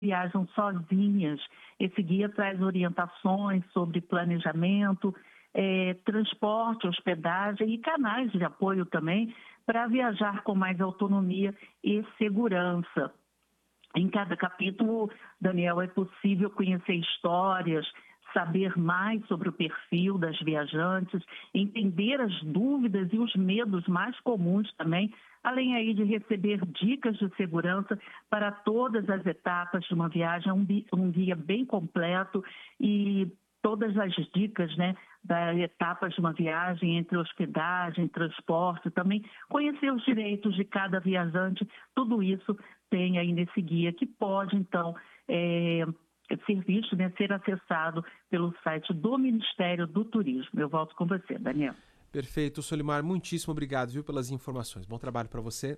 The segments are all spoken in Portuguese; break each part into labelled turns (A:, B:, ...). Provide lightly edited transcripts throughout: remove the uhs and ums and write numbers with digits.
A: viajam sozinhas. Esse guia traz orientações sobre planejamento, transporte, hospedagem e canais de apoio também para viajar com mais autonomia e segurança. Em cada capítulo, Daniel, é possível conhecer histórias, saber mais sobre o perfil das viajantes, entender as dúvidas e os medos mais comuns também, além aí de receber dicas de segurança para todas as etapas de uma viagem, um guia bem completo e todas as dicas, né, das etapas de uma viagem, entre hospedagem, transporte, também conhecer os direitos de cada viajante, tudo isso tem aí nesse guia que pode, então, ser visto, né, ser acessado pelo site do Ministério do Turismo. Eu volto com você, Daniel.
B: Perfeito, Solimar, muitíssimo obrigado, viu, pelas informações. Bom trabalho para você.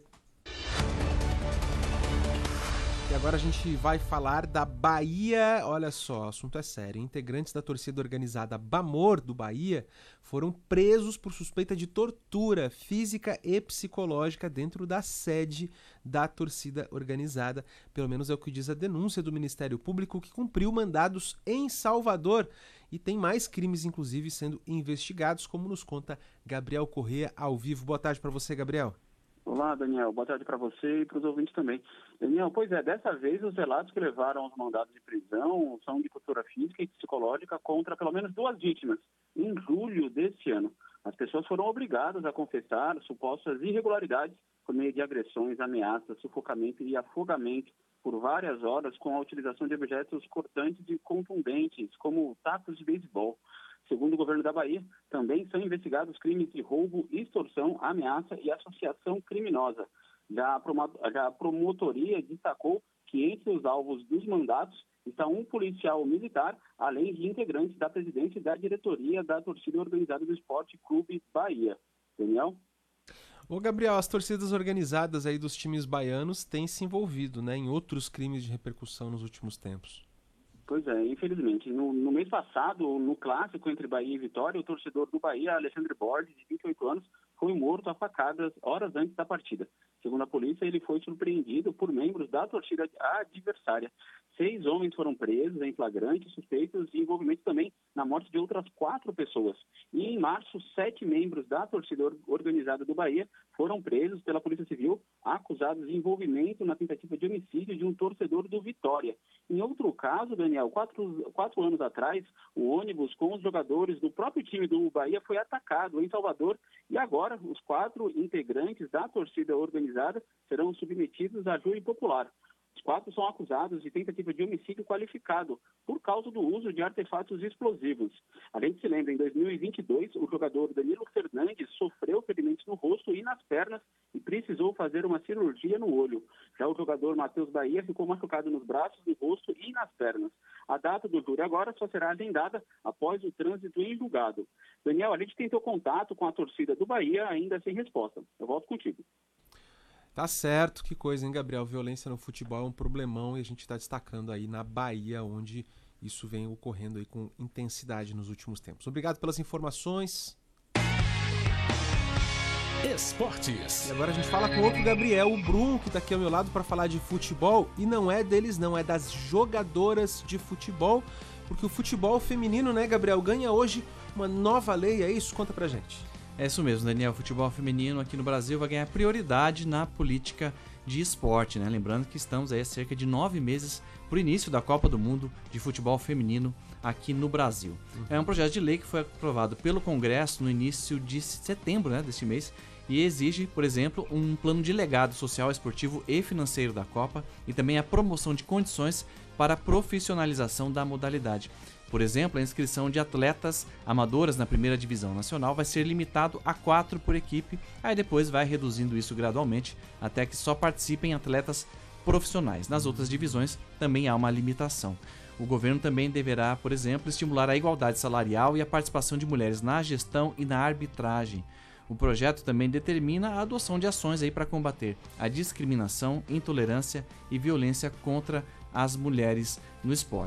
B: E agora a gente vai falar da Bahia. Olha só, o assunto é sério. Integrantes da torcida organizada Bamor do Bahia foram presos por suspeita de tortura física e psicológica dentro da sede da torcida organizada. Pelo menos é o que diz a denúncia do Ministério Público, que cumpriu mandados em Salvador. E tem mais crimes, inclusive, sendo investigados, como nos conta Gabriel Corrêa ao vivo. Boa tarde para você, Gabriel.
C: Olá, Daniel. Boa tarde para você e para os ouvintes também. Daniel, pois é, dessa vez os relatos que levaram aos mandados de prisão são de tortura física e psicológica contra pelo menos 2 vítimas, em julho deste ano. As pessoas foram obrigadas a confessar supostas irregularidades por meio de agressões, ameaças, sufocamento e afogamento por várias horas com a utilização de objetos cortantes e contundentes, como tacos de beisebol. Segundo o governo da Bahia, também são investigados crimes de roubo, extorsão, ameaça e associação criminosa. Já a promotoria destacou que entre os alvos dos mandatos está um policial militar, além de integrantes da presidência e da diretoria da torcida organizada do Esporte Clube Bahia. Daniel?
B: Ô Gabriel, as torcidas organizadas aí dos times baianos têm se envolvido, né, em outros crimes de repercussão nos últimos tempos.
C: Pois é, infelizmente. No mês passado, no clássico entre Bahia e Vitória, o torcedor do Bahia, Alexandre Borges, de 28 anos, foi morto a facadas horas antes da partida. Segundo a polícia, ele foi surpreendido por membros da torcida adversária. 6 homens foram presos em flagrante, suspeitos de envolvimento também na morte de outras 4 pessoas. E em março, 7 membros da torcida organizada do Bahia foram presos pela Polícia Civil, acusados de envolvimento na tentativa de homicídio de um torcedor do Vitória. Em outro caso, Daniel, 4 anos atrás, o ônibus com os jogadores do próprio time do Bahia foi atacado em Salvador e agora os 4 integrantes da torcida organizada serão submetidos a júri popular. Os 4 são acusados de tentativa de homicídio qualificado por causa do uso de artefatos explosivos. A gente se lembra, em 2022, o jogador Danilo Fernandes sofreu ferimentos no rosto e nas pernas e precisou fazer uma cirurgia no olho. Já o jogador Matheus Bahia ficou machucado nos braços, no rosto e nas pernas. A data do júri agora só será agendada após o trânsito em julgado. Daniel, a gente tentou contato com a torcida do Bahia, ainda sem resposta. Eu volto contigo.
B: Tá certo, que coisa, hein, Gabriel? Violência no futebol é um problemão e a gente está destacando aí na Bahia, onde isso vem ocorrendo aí com intensidade nos últimos tempos. Obrigado pelas informações.
D: Esportes.
B: E agora a gente fala com outro Gabriel, o Brum, que está aqui ao meu lado para falar de futebol. E não é deles não, é das jogadoras de futebol, porque o futebol feminino, né, Gabriel, ganha hoje uma nova lei, é isso? Conta pra gente.
E: É isso mesmo, Daniel. O futebol feminino aqui no Brasil vai ganhar prioridade na política de esporte, né? Lembrando que estamos aí há cerca de 9 meses para o início da Copa do Mundo de futebol feminino aqui no Brasil. É um projeto de lei que foi aprovado pelo Congresso no início de setembro, né, deste mês, e exige, por exemplo, um plano de legado social, esportivo e financeiro da Copa e também a promoção de condições para a profissionalização da modalidade. Por exemplo, a inscrição de atletas amadoras na primeira divisão nacional vai ser limitado a 4 por equipe, aí depois vai reduzindo isso gradualmente até que só participem atletas profissionais. Nas outras divisões também há uma limitação. O governo também deverá, por exemplo, estimular a igualdade salarial e a participação de mulheres na gestão e na arbitragem. O projeto também determina a adoção de ações para combater a discriminação, intolerância e violência contra as mulheres no esporte.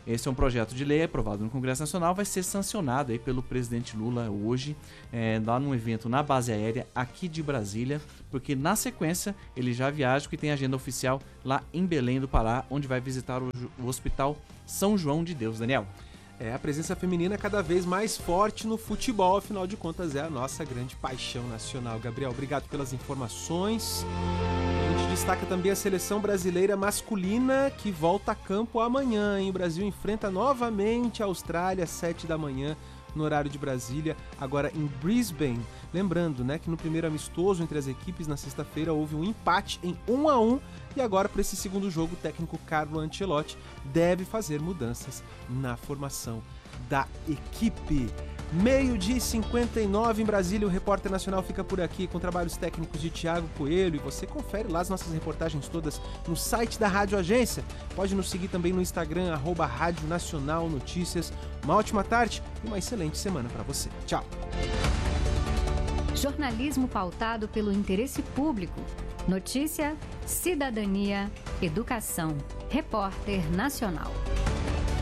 E: Esse é um projeto de lei aprovado no Congresso Nacional, vai ser sancionado aí pelo presidente Lula hoje, lá num evento na base aérea aqui de Brasília, porque na sequência ele já viaja, porque tem agenda oficial lá em Belém do Pará, onde vai visitar o Hospital São João de Deus. Daniel.
B: A presença feminina é cada vez mais forte no futebol, afinal de contas é a nossa grande paixão nacional. Gabriel, obrigado pelas informações. A gente destaca também a seleção brasileira masculina que volta a campo amanhã, hein? O Brasil enfrenta novamente a Austrália às 7 da manhã, no horário de Brasília, agora em Brisbane. Lembrando, né, que no primeiro amistoso entre as equipes na sexta-feira houve um empate em 1-1 e agora para esse segundo jogo o técnico Carlo Ancelotti deve fazer mudanças na formação da equipe. 12h59 em Brasília, o Repórter Nacional fica por aqui com trabalhos técnicos de Thiago Coelho, e você confere lá as nossas reportagens todas no site da Rádio Agência. Pode nos seguir também no Instagram, @Rádio Nacional Notícias. Uma ótima tarde e uma excelente semana para você. Tchau!
D: Jornalismo pautado pelo interesse público. Notícia, cidadania, educação. Repórter Nacional.